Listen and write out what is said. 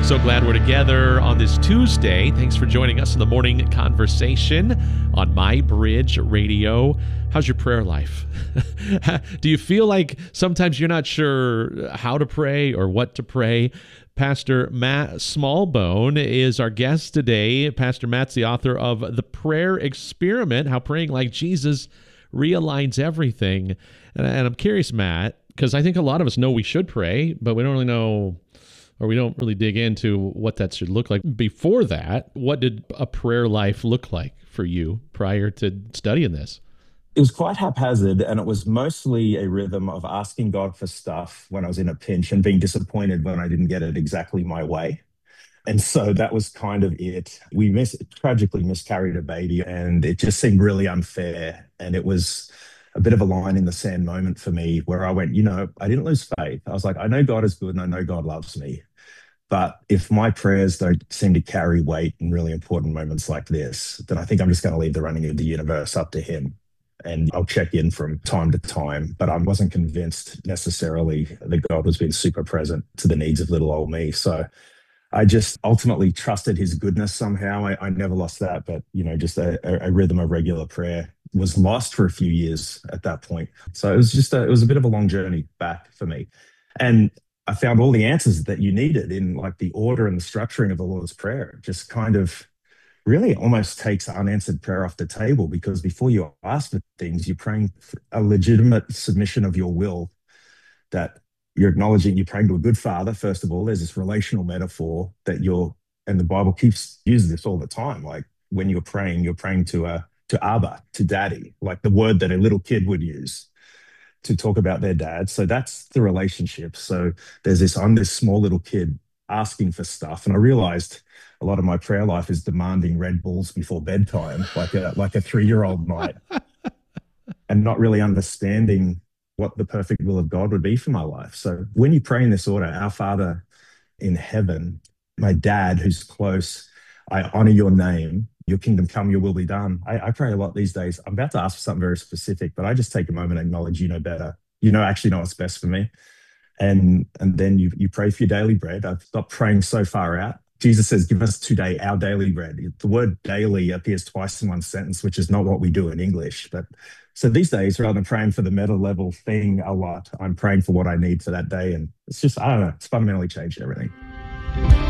So glad we're together on this Tuesday. Thanks for joining us in the morning conversation on My Bridge Radio. How's your prayer life? Do you feel like sometimes you're not sure how to pray or what to pray? Pastor Matt Smallbone is our guest today. Pastor Matt's the author of The Prayer Experiment, How Praying Like Jesus Realigns Everything. And I'm curious, Matt, because I think a lot of us know we should pray, but we don't really know, or we don't really dig into what that should look like. Before that, what did a prayer life look like for you prior to studying this? It was quite haphazard, and it was mostly a rhythm of asking God for stuff when I was in a pinch and being disappointed when I didn't get it exactly my way. And so that was kind of it. We tragically miscarried a baby, and it just seemed really unfair. And it was a bit of a line in the sand moment for me where I went, I didn't lose faith. I was like, I know God is good and I know God loves me. But if my prayers don't seem to carry weight in really important moments like this, then I think I'm just going to leave the running of the universe up to Him. And I'll check in from time to time. But I wasn't convinced necessarily that God was being super present to the needs of little old me. So I just ultimately trusted His goodness somehow. I never lost that. But, just a rhythm of regular prayer was lost for a few years at that point. So it was it was a bit of a long journey back for me. And I found all the answers that you needed in like the order and the structuring of the Lord's Prayer. It just kind of really almost takes unanswered prayer off the table, because before you ask for things, you're praying for a legitimate submission of your will, that you're acknowledging you're praying to a good Father. First of all, there's this relational metaphor and the Bible keeps using this all the time. Like when you're praying to Abba, to Daddy, like the word that a little kid would use to talk about their dad. So that's the relationship. So I'm this small little kid asking for stuff. And I realized a lot of my prayer life is demanding Red Bulls before bedtime, like a 3-year-old might, and not really understanding what the perfect will of God would be for my life. So when you pray in this order, Our Father in heaven, my dad who's close, I honor your name, your kingdom come, your will be done. I pray a lot these days. I'm about to ask for something very specific, but I just take a moment and acknowledge you know better. Actually know what's best for me. And then you pray for your daily bread. I've stopped praying so far out. Jesus says, give us today our daily bread. The word daily appears twice in one sentence, which is not what we do in English. But so these days, rather than praying for the meta level thing a lot, I'm praying for what I need for that day. And it's just, I don't know, it's fundamentally changed everything.